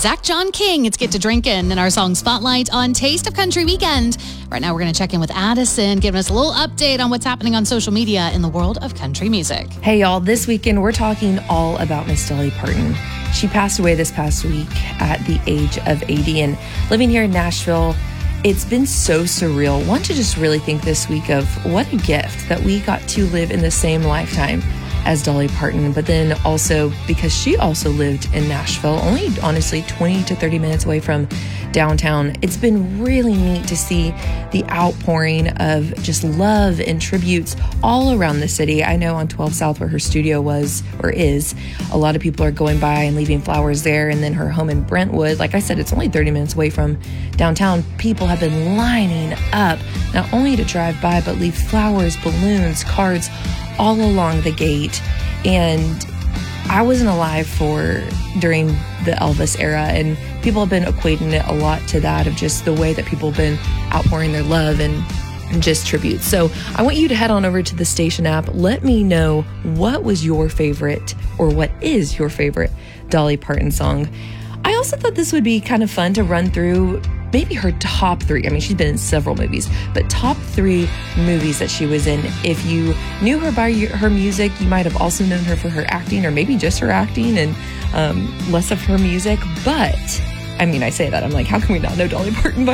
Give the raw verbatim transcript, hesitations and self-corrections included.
Zach John King, it's Get to Drinkin' in our song Spotlight on Taste of Country Weekend. Right now, we're going to check in with Addison, giving us a little update on what's happening on social media in the world of country music. Hey, y'all, this weekend we're talking all about Miss Dolly Parton. She passed away this past week at the age of eighty, and living here in Nashville, it's been so surreal. One, to just really think this week of what a gift that we got to live in the same lifetime as Dolly Parton, but then also because she also lived in Nashville, only honestly twenty to thirty minutes away from downtown. It's been really neat to see the outpouring of just love and tributes all around the city. I know on twelve South, where her studio was or is, a lot of people are going by and leaving flowers there. And then her home in Brentwood, like I said, it's only thirty minutes away from downtown. People have been lining up not only to drive by, but leave flowers, balloons, cards all along the gate. And I wasn't alive for during the Elvis era, and people have been equating it a lot to that, of just the way that people have been outpouring their love and, and just tributes. So I want you to head on over to the station app. Let me know what was your favorite, or what is your favorite Dolly Parton song. I also thought this would be kind of fun to run through maybe her top three. I mean, she's been in several movies, but top three movies that she was in. If you knew her by her music, you might have also known her for her acting, or maybe just her acting and um, less of her music. But I mean, I say that, I'm like, how can we not know Dolly Parton by